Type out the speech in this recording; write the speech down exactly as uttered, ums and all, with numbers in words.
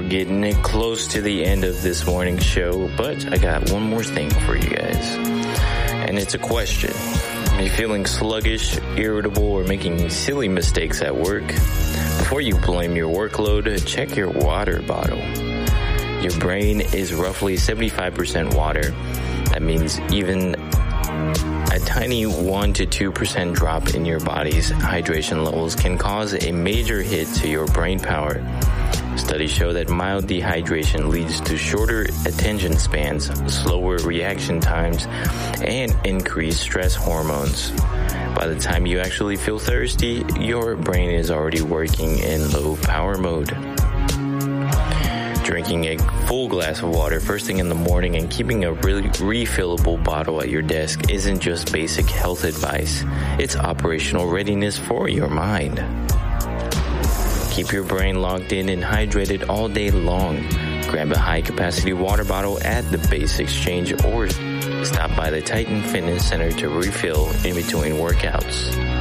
getting it close to the end of this morning's show, but I got one more thing for you guys. And it's a question. Are you feeling sluggish, irritable, or making silly mistakes at work? Before you blame your workload, check your water bottle. Your brain is roughly seventy-five percent water. That means even a tiny one to two percent drop in your body's hydration levels can cause a major hit to your brain power. Studies show that mild dehydration leads to shorter attention spans, slower reaction times, and increased stress hormones. By the time you actually feel thirsty, your brain is already working in low power mode. Drinking a full glass of water first thing in the morning and keeping a really refillable bottle at your desk isn't just basic health advice. It's operational readiness for your mind. Keep your brain logged in and hydrated all day long. Grab a high-capacity water bottle at the Base Exchange or stop by the Titan Fitness Center to refill in between workouts.